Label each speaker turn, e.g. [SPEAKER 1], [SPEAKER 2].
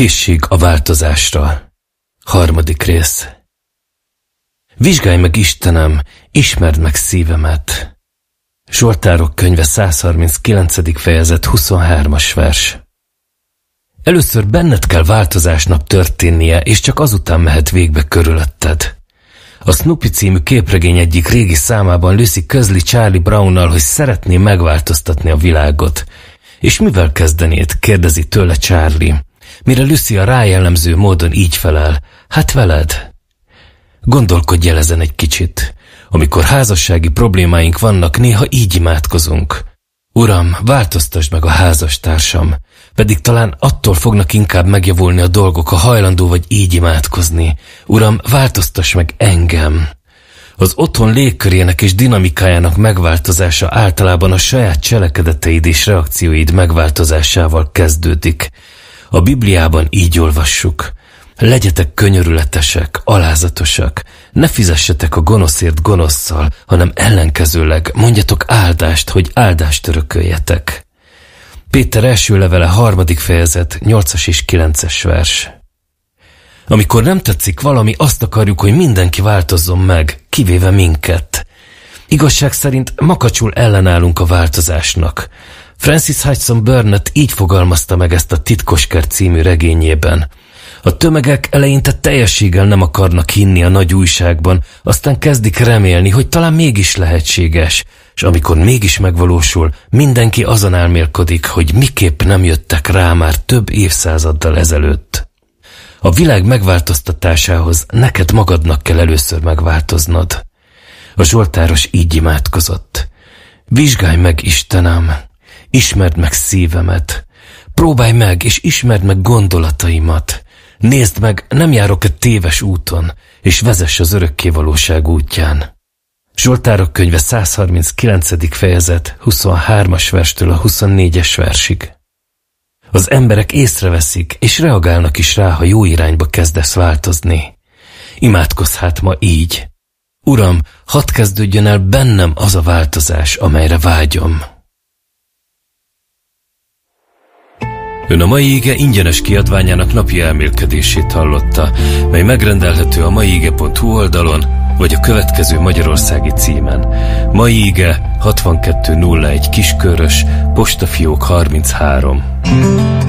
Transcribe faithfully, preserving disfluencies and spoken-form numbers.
[SPEAKER 1] Készség a változásra. Harmadik rész. Vizsgálj meg, Istenem, ismerd meg szívemet. Zsoltárok könyve százharminckilencedik fejezet huszonhármas vers. Először benned kell változásnak történnie, és csak azután mehet végbe körülötted. A Snoopy című képregény egyik régi számában Lucy közli Charlie Brownnal, hogy szeretné megváltoztatni a világot. És mivel kezdenéd? Kérdezi tőle Charlie. Mire Lucy a rájellemző módon így felel. Hát veled. Gondolkodj el ezen egy kicsit. Amikor házassági problémáink vannak, néha így imádkozunk. Uram, változtasd meg a házastársam. Pedig talán attól fognak inkább megjavulni a dolgok, ha hajlandó vagy így imádkozni. Uram, változtass meg engem. Az otthon légkörének és dinamikájának megváltozása általában a saját cselekedeteid és reakcióid megváltozásával kezdődik. A Bibliában így olvassuk. Legyetek könyörületesek, alázatosak, ne fizessetek a gonoszért gonosszal, hanem ellenkezőleg mondjatok áldást, hogy áldást örököljetek. Péter első levele harmadik fejezet, nyolcas és kilences vers. Amikor nem tetszik valami, azt akarjuk, hogy mindenki változzon meg, kivéve minket. Igazság szerint makacsul ellenállunk a változásnak. Francis Hudson Burnett így fogalmazta meg ezt a Titkoskert című regényében. A tömegek eleinte teljességgel nem akarnak hinni a nagy újságban, aztán kezdik remélni, hogy talán mégis lehetséges, és amikor mégis megvalósul, mindenki azon álmélkodik, hogy miképp nem jöttek rá már több évszázaddal ezelőtt. A világ megváltoztatásához neked magadnak kell először megváltoznod. A zsoltáros így imádkozott. Vizsgálj meg, Istenem, ismerd meg szívemet, próbálj meg és ismerd meg gondolataimat. Nézd meg, nem járok-e téves úton, és vezess az örökkévalóság útján. Zsoltárok könyve százharminckilencedik fejezet, huszonhármas verstől a huszonnégyes versig. Az emberek észreveszik, és reagálnak is rá, ha jó irányba kezdesz változni. Imádkozz hát ma így. Uram, hadd kezdődjön el bennem az a változás, amelyre vágyom. Ön a Mai Ige ingyenes kiadványának napi elmélkedését hallotta, mely megrendelhető a maiige pont hu oldalon, vagy a következő magyarországi címen. Mai Ige hatvankettő nulla egy Kiskörös, postafiók harminchárom.